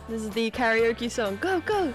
This is the karaoke song. Go, go.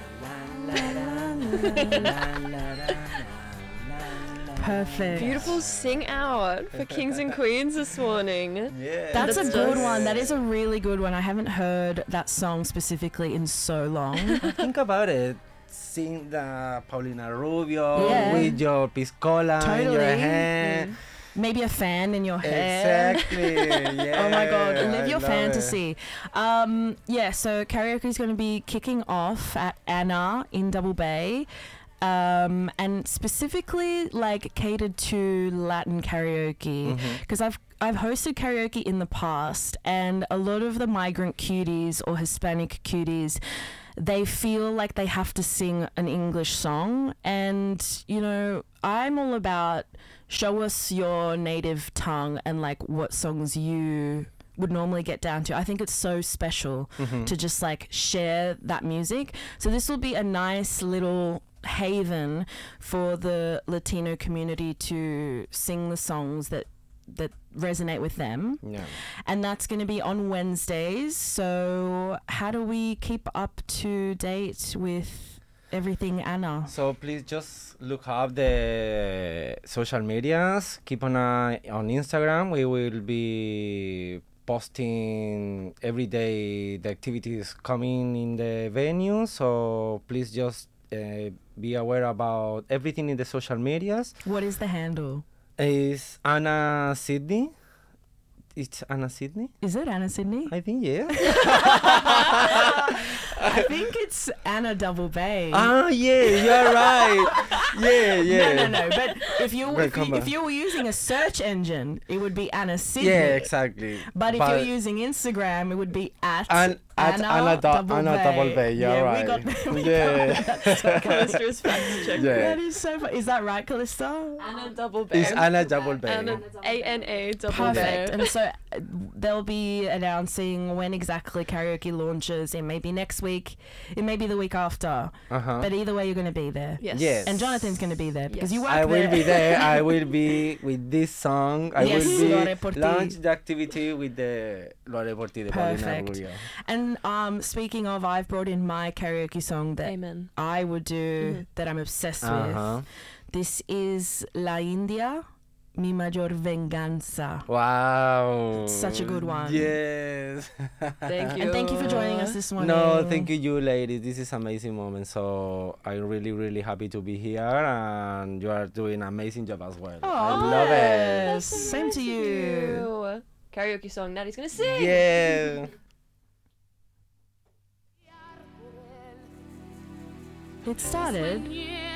Perfect. Beautiful sing out for Kings and Queens this morning. Yeah. That's a That's good just- one. That is a really good one. I haven't heard that song specifically in so long. Think about it. Sing the Paulina Rubio Yeah. with your piscola in your Totally. hand. Maybe a fan in your hair. Exactly. Yeah. Oh my god, live I your love fantasy. Yeah, so karaoke is going to be kicking off at Anna in Double Bay. And specifically like catered to Latin karaoke, because I've hosted karaoke in the past, and a lot of the migrant cuties or Hispanic cuties, they feel like they have to sing an English song, and you know, I'm all about show us your native tongue and like what songs you would normally get down to. I think it's so special to just like share that music. So this will be a nice little haven for the Latino community to sing the songs that resonate with them. Yeah. And that's going to be on Wednesdays. So how do we keep up to date with everything, Anna? So please just look up the social medias. Keep an eye on Instagram. We will be posting every day the activities coming in the venue. So please just be aware about everything in the social medias. What is the handle? Is Anna Sydney? It's Anna Sydney? Is it Anna Sydney? I think yes. I think it's Anna Double Bay. Ah, yeah, you're right. Yeah. No. But if you Right, come if on. you were using a search engine, it would be Anna Sydney. Yeah, exactly. But if you're using Instagram, it would be at Anna Double Bay. You're right. We got that. Callista's fact check. Yeah. That is so fun. Is that right, Callista? Anna Double Bay. It's Anna Double Bay. Anna, ANA Double Perfect. Bay. And so they'll be announcing when exactly karaoke launches. It may be next week. It may be the week after. But either way, you're going to be there. Yes. Yes. And Jonathan's going to be there because Yes. you work I will there. be there. I will be with this song. I Yes, will Lore be por ti. launch the activity with the Lore por ti de Paulina Perfect. Rubio. And speaking of, I've brought in my karaoke song that Amen. I would do, that I'm obsessed with. This is La India, Mi Mayor Venganza. Wow. Such a good one. Yes. Thank you. And thank you for joining us this morning. No, thank you, ladies. This is amazing moment. So I'm really, really happy to be here, and you are doing an amazing job as well. I love it. Yes. Same to you. Karaoke song Natty's gonna sing. Yeah. It started